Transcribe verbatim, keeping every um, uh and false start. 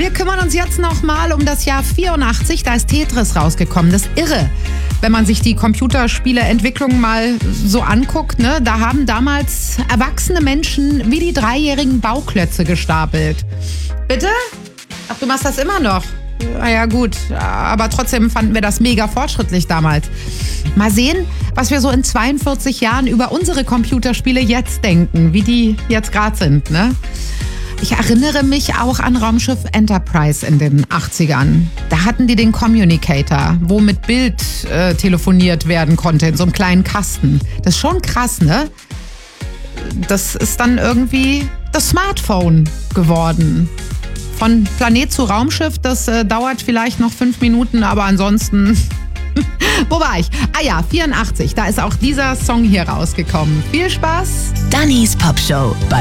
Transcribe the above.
Wir kümmern uns jetzt nochmal um das Jahr vierundachtzig. Da ist Tetris rausgekommen. Das ist irre, wenn man sich die Computerspieleentwicklung mal so anguckt. Ne? Da haben damals erwachsene Menschen wie die dreijährigen Bauklötze gestapelt. Bitte? Ach, du machst das immer noch? Na ja, gut. Aber trotzdem fanden wir das mega fortschrittlich damals. Mal sehen, was wir so in zweiundvierzig Jahren über unsere Computerspiele jetzt denken, wie die jetzt gerade sind, ne? Ich erinnere mich auch an Raumschiff Enterprise in den achtzigern. Da hatten die den Communicator, wo mit Bild äh, telefoniert werden konnte, in so einem kleinen Kasten. Das ist schon krass, ne? Das ist dann irgendwie das Smartphone geworden. Von Planet zu Raumschiff, das äh, dauert vielleicht noch fünf Minuten, aber ansonsten... Wo war ich? Ah ja, vierundachtzig, da ist auch dieser Song hier rausgekommen. Viel Spaß! Dannys Popshow bei